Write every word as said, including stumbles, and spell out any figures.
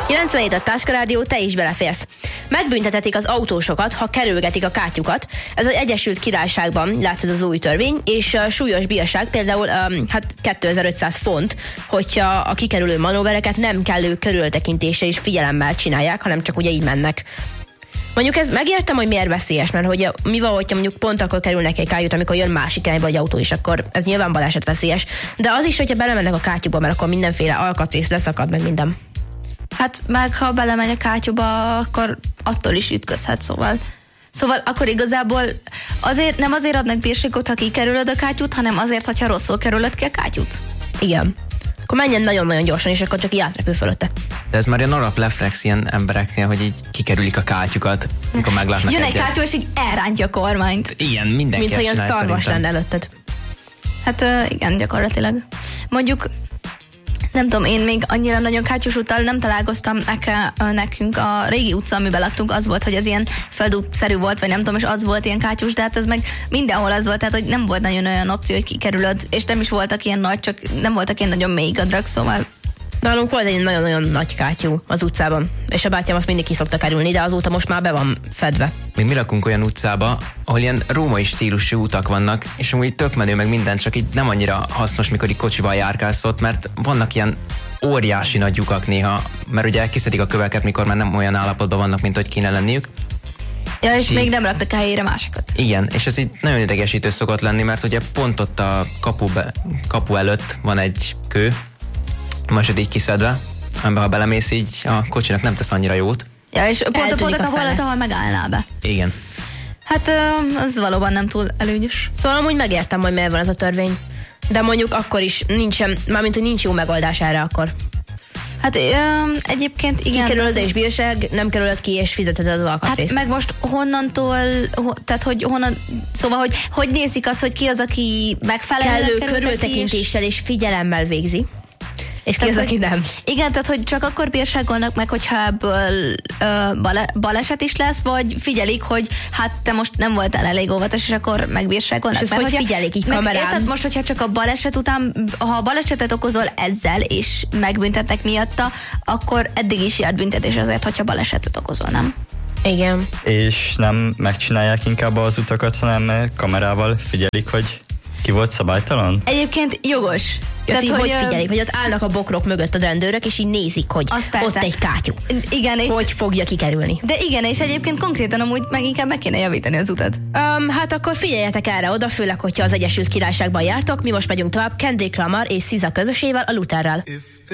kilencvenhét a Táska Rádió, te is beleférsz. Megbüntetetik az autósokat, ha kerülgetik a kátyukat. Ez az Egyesült Királyságban látszott az új törvény, és a súlyos bírság például um, hát kétezer-ötszáz font, hogyha a kikerülő manővereket nem kellő körültekintéssel és figyelemmel csinálják, hanem csak ugye így mennek. Mondjuk ez megértem, hogy miért veszélyes, mert hogy mi van, hogyha mondjuk pont akkor kerül neki egy kátyút, amikor jön másik irányba egy autó is, akkor ez nyilván balesetveszélyes. De az is, hogyha belemennek a kátyúba, mert akkor mindenféle alkatrész leszakad meg minden. Hát meg ha belemegy a kátyúba, akkor attól is ütközhet, szóval. Szóval akkor igazából azért, nem azért adnak bírságot, ha kikerülöd a kátyút, hanem azért, hogyha rosszul kerülöd ki a kátyút. Igen. Akkor menjen nagyon-nagyon gyorsan, és akkor csak így átrepül fölötte. De ez már ilyen alapleftrex ilyen embereknél, hogy így kikerülik a kátyukat, amikor meglátnak Jön egyet. egy kátyú, és így elrántja a kormányt. Igen, mindenki mint olyan szarvas lenne előtted. Hát uh, igen, gyakorlatilag. Mondjuk, nem tudom, én még annyira nagyon kátyús úttal nem találkoztam, neke, nekünk a régi utca, amiben laktunk, az volt, hogy ez ilyen földútszerű volt, vagy nem tudom, és az volt ilyen kátyús, de hát ez meg mindenhol az volt, tehát hogy nem volt nagyon olyan opció, hogy kikerülöd, és nem is voltak ilyen nagy, csak nem voltak ilyen nagyon mély gadrak, szóval. Nálunk volt egy nagyon-nagyon nagy kátyú az utcában, és a bátyám azt mindig ki szokta kerülni, de azóta most már be van fedve. Még mi lakunk olyan utcába, ahol ilyen római stílusú utak vannak, és amúgy tök menő meg minden, csak így nem annyira hasznos, mikor így kocsival járkálsz ott, mert vannak ilyen óriási nagy lyukak néha, mert ugye kiszedik a köveket, mikor már nem olyan állapotban vannak, mint hogy kéne lenniük. Ja, és, és még így, nem raknak a helyére másikat. Igen, és ez így nagyon idegesítő szokott lenni, mert ugye pont ott a kapu, be, kapu előtt van egy kő, most így kiszedve, amiben ha belemész, így a kocsinak nem tesz annyira jót. Ja, és pont a pontok, ahol, ahol megállnál be. Igen. Hát az valóban nem túl előnyös. Szóval amúgy megértem, hogy miért van ez a törvény. De mondjuk akkor is nincsen, mármint, hogy nincs jó megoldás erre akkor. Hát ö, egyébként igen. Kikerülöd és bírság, nem kerülöd ki és fizeted az alkatrészt. Hát meg most honnantól, ho, tehát hogy honnan, szóval, hogy hogy nézik azt, hogy ki az, aki megfelelően kellő körültekintéssel és... és figyelemmel végzi. És ki tehát, az, aki nem. Igen, tehát hogy csak akkor bírságolnak meg, hogyha ebből ö, bale, baleset is lesz, vagy figyelik, hogy hát te most nem voltál elég óvatos, és akkor megbírságolnak. És ez hogy figyelik így kamerán? Érted, most, hogyha csak a baleset után, ha a balesetet okozol ezzel, és megbüntetnek miatta, akkor eddig is járt büntetés azért, hogyha balesetet okozol, nem? Igen. És nem megcsinálják inkább az utakat, hanem kamerával figyelik, hogy ki volt szabálytalan? Egyébként jogos. Tehát, így, hogy, hogy figyelik, hogy ott állnak a bokrok mögött a rendőrök, és így nézik, hogy ott egy kátyú. Igen, és hogy fogja kikerülni. De igen, és egyébként konkrétan amúgy meg inkább meg kéne javítani az utat. Um, hát akkor figyeljetek erre oda, főleg, hogyha az Egyesült Királyságban jártok. Mi most megyünk tovább Kendrick Lamar és SZZA közösével, a Lutherrel.